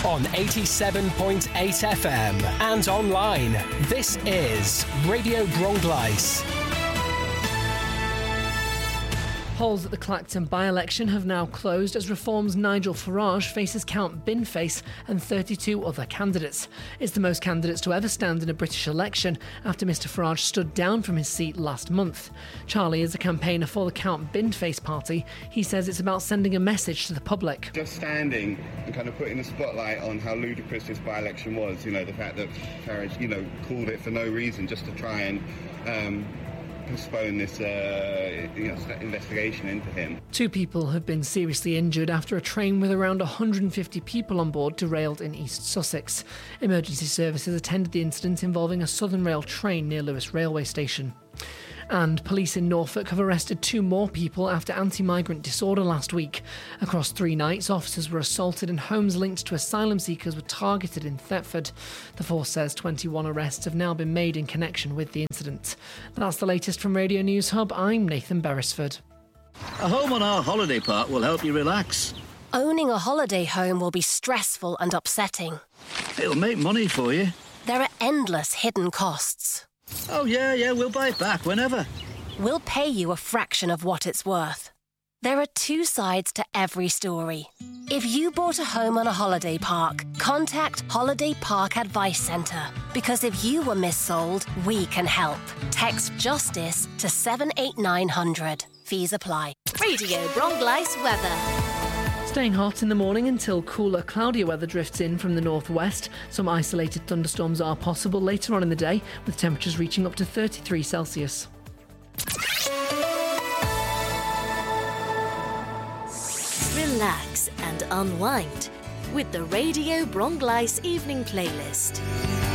on 87.8 FM and online. This is Radio Bronglais. Polls at the Clacton by-election have now closed as Reform's Nigel Farage faces Count Binface and 32 other candidates. It's the most candidates to ever stand in a British election after Mr Farage stood down from his seat last month. Charlie is a campaigner for the Count Binface party. He says it's about sending a message to the public. Just standing and kind of putting the spotlight on how ludicrous this by-election was, the fact that Farage, called it for no reason, just to try and postpone this investigation into him. 2 people have been seriously injured after a train with around 150 people on board derailed in East Sussex. Emergency services attended the incident involving a Southern Rail train near Lewes railway station. And police in Norfolk have arrested 2 more people after anti-migrant disorder last week. Across 3 nights, officers were assaulted and homes linked to asylum seekers were targeted in Thetford. The force says 21 arrests have now been made in connection with the incident. That's the latest from Radio News Hub. I'm Nathan Beresford. A home on our holiday park will help you relax. Owning a holiday home will be stressful and upsetting. It'll make money for you. There are endless hidden costs. Oh, yeah, we'll buy it back whenever. We'll pay you a fraction of what it's worth. There are 2 sides to every story. If you bought a home on a holiday park, contact Holiday Park Advice Centre. Because if you were missold, we can help. Text JUSTICE to 78900. Fees apply. Radio Bronglais weather. Staying hot in the morning until cooler, cloudier weather drifts in from the northwest. Some isolated thunderstorms are possible later on in the day, with temperatures reaching up to 33 Celsius. Relax and unwind with the Radio Bronglais evening playlist.